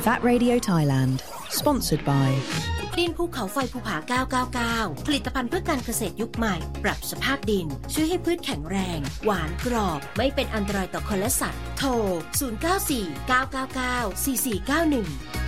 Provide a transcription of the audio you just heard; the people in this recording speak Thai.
That Radio Thailand Sponsored by ดินภูเขาไฟภูผา999ผลิตภัณฑ์เพื่อการเกษตรยุคใหม่ปรับสภาพดินช่วยให้พืชแข็งแรงหวานกรอบไม่เป็นอันตรายต่อคนและสัตว์โทร0949994491